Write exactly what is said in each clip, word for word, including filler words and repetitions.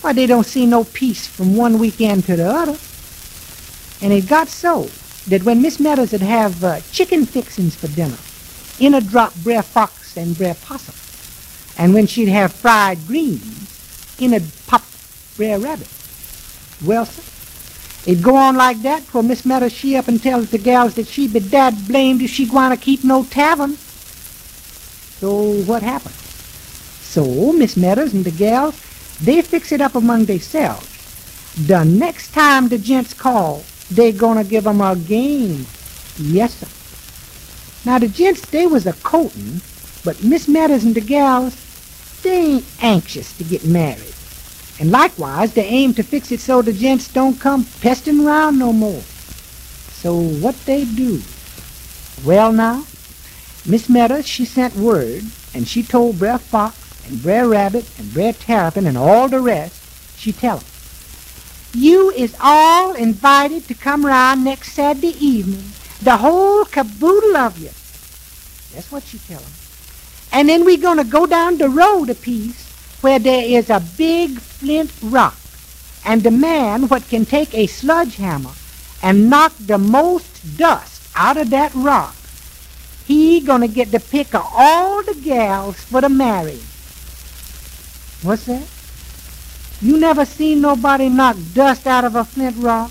Why, they don't see no peace from one weekend to the other. And it got so that when Miss Meadows would have uh, chicken fixings for dinner, in a drop Brer Fox and Brer Possum. And when she'd have fried greens, in a pop Brer Rabbit. Well, sir, it'd go on like that till Miss Meadows she up and tells the gals that she be dad blamed if she gonna keep no tavern. So what happened? So Miss Meadows and the gals, they fix it up among themselves. The next time the gents call, they gonna give 'em a game. Yes, sir. Now the gents, they was a courting, but Miss Meadows and the gals, they ain't anxious to get married. And likewise, they aim to fix it so the gents don't come pestering around no more. So what they do? Well now, Miss Meadows, she sent word, and she told Brer Fox and Brer Rabbit and Brer Tarrypin and all the rest, she tell 'em, you is all invited to come round next Saturday evening, the whole caboodle of you. That's what she tell 'em. And then we gonna go down the road a piece where there is a big flint rock, and the man what can take a sledgehammer and knock the most dust out of that rock, he gonna get the pick of all the gals for to marry. What's that? You never seen nobody knock dust out of a flint rock?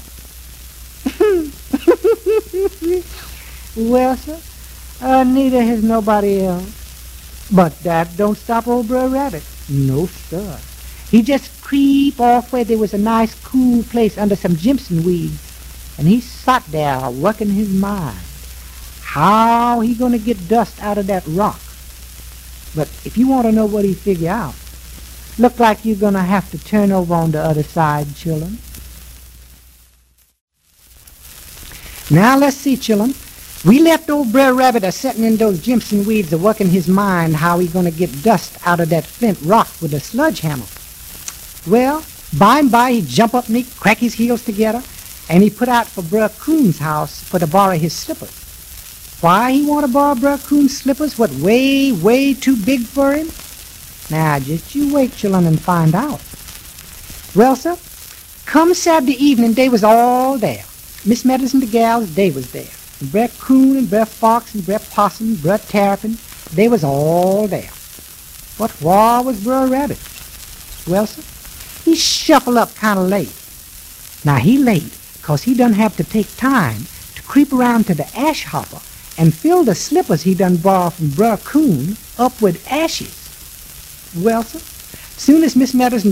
Well, sir, uh, neither has nobody else. But that don't stop old Brer Rabbit. No, sir. He just creep off where there was a nice cool place under some Jimson weeds, and he sat there working his mind. How he gonna get dust out of that rock? But if you want to know what he figure out, look like you're gonna have to turn over on the other side, children. Now let's see, children. We left old Brer Rabbit a-setting in those Jimson weeds a-working his mind how he gonna get dust out of that flint rock with a sledgehammer. Well, by and by he jump up and he crack his heels together, and he put out for Brer Coon's house for to borrow his slippers. Why he want to borrow Brer Coon's slippers? What, way, way too big for him? Now, just you wait, children, and find out. Well, sir, come Saturday evening, they was all there. Miss Meadows and the gals, they was there. And Brer Coon and Brer Fox and Brer Possum, Brer Tarrypin, they was all there. But why was Brer Rabbit? Well, sir, he shuffled up kind of late. Now, he late, 'cause he done have to take time to creep around to the ash hopper and fill the slippers he done borrowed from Brer Coon up with ashes. Well, sir, soon as Miss Meadows and the